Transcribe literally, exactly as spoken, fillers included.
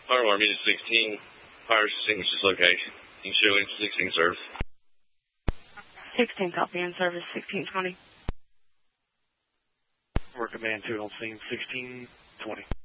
Fire alarm unit sixteen, fire extinguishes location. You can show in sixteen service. sixteen copy in service, sixteen twenty. We're command two on scene, sixteen twenty.